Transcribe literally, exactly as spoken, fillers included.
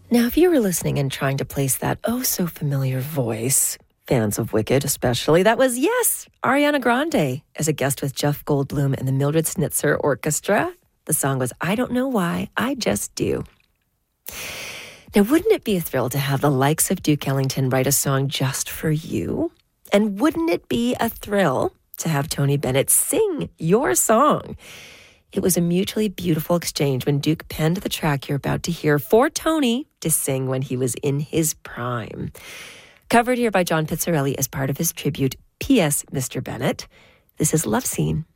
Now, if you were listening and trying to place that oh so familiar voice, fans of Wicked especially, that was, yes, Ariana Grande as a guest with Jeff Goldblum and the Mildred Snitzer Orchestra. The song was I Don't Know Why, I Just Do. Now, wouldn't it be a thrill to have the likes of Duke Ellington write a song just for you? And wouldn't it be a thrill to have Tony Bennett sing your song? It was a mutually beautiful exchange when Duke penned the track you're about to hear for Tony to sing when he was in his prime. Covered here by John Pizzarelli as part of his tribute, P S. Mister Bennett. This is Love Scene